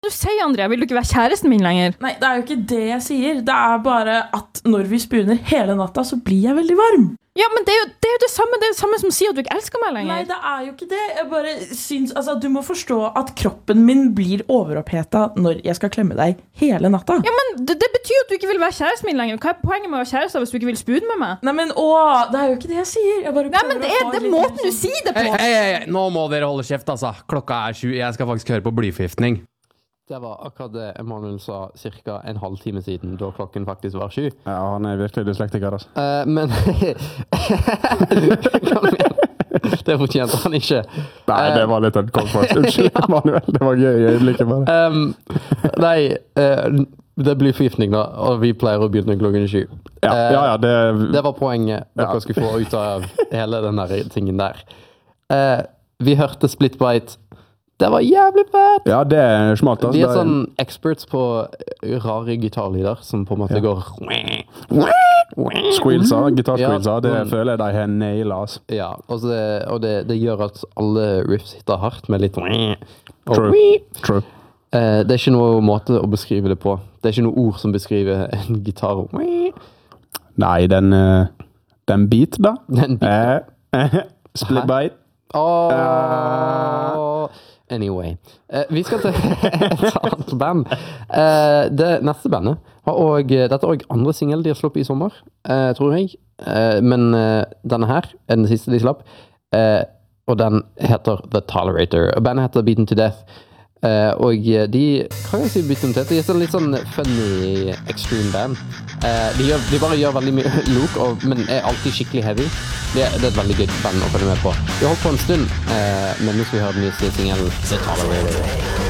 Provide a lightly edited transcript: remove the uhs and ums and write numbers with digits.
Du sier, Andrea, vil du ikke være kjæresten min lenger? Nei, det jo ikke det jeg sier. Det bare at når vi spuner hele natta, så blir jeg veldig varm. Ja, men det er jo det samme. Det er jo det samme som å si at du ikke elsker meg lenger. Nei, det jo ikke det. Jeg bare syns, altså, du må forstå at kroppen min blir overopphetet når jeg skal klemme deg hele natta. Ja, men det betyr jo at du ikke vil være kjæresten min lenger. Hva poenget med å være kjæreste hvis du ikke vil spune med meg? Nei, men det jo ikke det jeg sier. Jeg bare Nei, men det er måten du sier det på. Hei, nå må dere holde kjeft, altså. Klokka 7, jeg skal faktisk høre på blyforgiftning. Det var akkurat det Emanuel sa cirka en halvtime siden, da klokken faktisk var 7. Ja, han virkelig dyslektiker, altså. Men... Det fortjente han ikke. Nei, det var litt en konflikt. Unnskyld, Emanuel. Det var gøy i øyeblikket bare. Nei, det blir forgiftning da, og vi pleier å begynne klokken 7. Ja, det var poenget dere skulle få ut av hele denne tingen der. Vi hørte Split Bite. Det var jævlig fett! Ja, det smalt. Altså. Vi sånn experts på rare gitarlyder, som på en måte går... Squealser, gitarsquealser, det føler jeg de har nailet, altså. Ja, og det gjør at alle riffs hitter hardt med litt... True. Det ikke noe måte å beskrive det på. Det ikke noe ord som beskriver en gitar. Nei, den beat da. Den beat. Split Bite. Anyway. Vi skal til et annet band. Det neste bandet dette også andre single de har sluppet i sommer, tror jeg. Men denne her den siste de slapp. Og den heter The Tolerator. Bandet heter Beaten to Death. Og de kan jeg si Beaten to Death. De er sånn litt sånn funny extreme band. De bare gjør veldig mye look, men er alltid skikkelig heavy. Det er et veldig gøy band å følge med på. Vi har holdt på en stund, men nå skal vi høre den nye singelen The Tolerator.